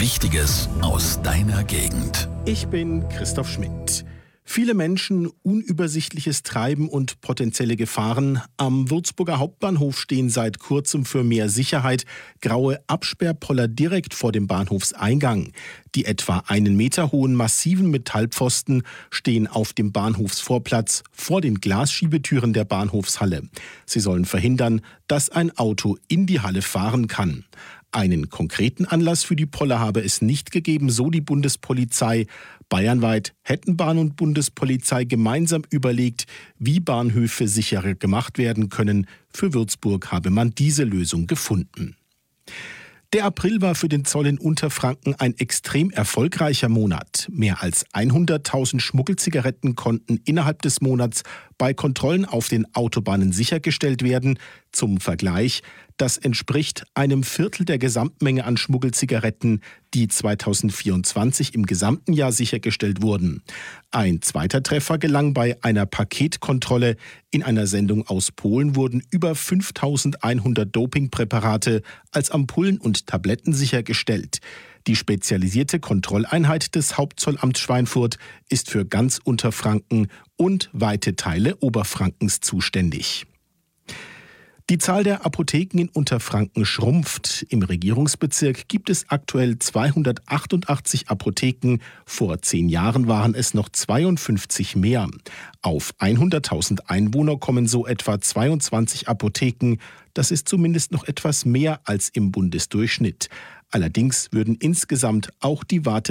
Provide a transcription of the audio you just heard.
Wichtiges aus deiner Gegend. Ich bin Christoph Schmidt. Viele Menschen, unübersichtliches Treiben und potenzielle Gefahren. Am Würzburger Hauptbahnhof stehen seit kurzem für mehr Sicherheit graue Absperrpoller direkt vor dem Bahnhofseingang. Die etwa 1 Meter hohen massiven Metallpfosten stehen auf dem Bahnhofsvorplatz vor den Glasschiebetüren der Bahnhofshalle. Sie sollen verhindern, dass ein Auto in die Halle fahren kann. Einen konkreten Anlass für die Poller habe es nicht gegeben, so die Bundespolizei. Bayernweit hätten Bahn und Bundespolizei gemeinsam überlegt, wie Bahnhöfe sicherer gemacht werden können. Für Würzburg habe man diese Lösung gefunden. Der April war für den Zoll in Unterfranken ein extrem erfolgreicher Monat. Mehr als 100.000 Schmuggelzigaretten konnten innerhalb des Monats bei Kontrollen auf den Autobahnen sichergestellt werden. Zum Vergleich, das entspricht einem Viertel der Gesamtmenge an Schmuggelzigaretten, die 2024 im gesamten Jahr sichergestellt wurden. Ein zweiter Treffer gelang bei einer Paketkontrolle. In einer Sendung aus Polen wurden über 5.100 Dopingpräparate als Ampullen und Tabletten sichergestellt. Die spezialisierte Kontrolleinheit des Hauptzollamts Schweinfurt ist für ganz Unterfranken und weite Teile Oberfrankens zuständig. Die Zahl der Apotheken in Unterfranken schrumpft. Im Regierungsbezirk gibt es aktuell 288 Apotheken. Vor 10 Jahren waren es noch 52 mehr. Auf 100.000 Einwohner kommen so etwa 22 Apotheken. Das ist zumindest noch etwas mehr als im Bundesdurchschnitt. Allerdings würden insgesamt auch die